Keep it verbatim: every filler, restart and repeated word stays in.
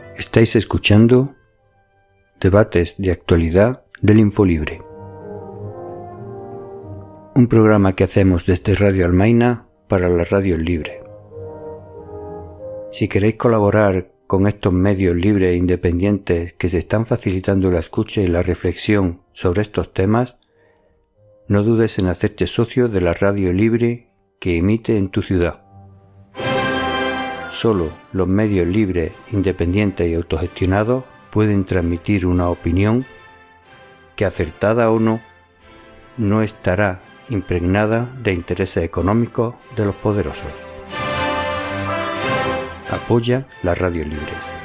Estáis escuchando Debates de Actualidad del Infolibre, un programa que hacemos desde Radio Almaina para la Radio Libre. Si queréis colaborar con estos medios libres e independientes que se están facilitando la escucha y la reflexión sobre estos temas, no dudes en hacerte socio de la radio libre que emite en tu ciudad. Solo los medios libres, independientes y autogestionados pueden transmitir una opinión que, acertada o no, no estará impregnada de intereses económicos de los poderosos. Apoya las radios libres.